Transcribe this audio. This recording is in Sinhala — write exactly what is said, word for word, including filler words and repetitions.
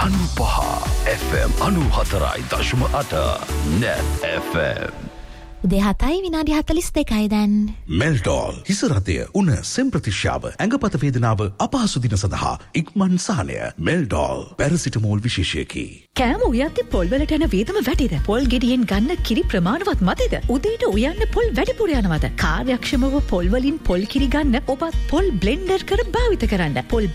අනුපහ එෆ් එම් අනුහතරයි දශම අට නැත් එෆ් එම්. උදේ හතයි විනාඩි හතළිස් දෙකයි දැන්. මෙල්ටෝල් හිස රතය උණ සෙම් ප්‍රතිශ්‍යාව ඇඟපත වේදනාව අපහසු දින සඳහා ඉක්මන් සහනය. මෙල්ටෝල් පැරසිටමෝල් විශේෂයකි. කෑම උයද්දි පොල් වලට යන වේදම වැඩිද? පොල් ගෙඩියෙන් ගන්න කිරි ප්‍රමාණවත් මදිද? උදේට උයන්න පොල් වැඩිපුර යනවද? කාර්යක්ෂමව පොල් වලින් පොල් කිරි ගන්න ඔබත් පොල් බ්ලෙන්ඩර් කර භාවිත කරන්න. පොල්